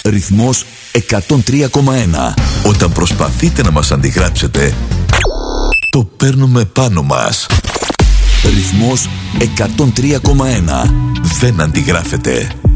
Ρυθμός 103,1. Όταν προσπαθείτε να μας αντιγράψετε, το παίρνουμε πάνω μας. Ρυθμός 103,1. Δεν αντιγράφεται.